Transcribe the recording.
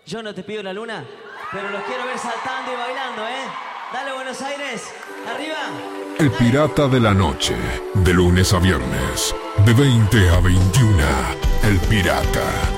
Yo no te pido la luna, pero los quiero ver saltando y bailando, ¿eh? Dale, Buenos Aires, arriba. El Pirata de la Noche, de lunes a viernes, de 20 a 21. El Pirata.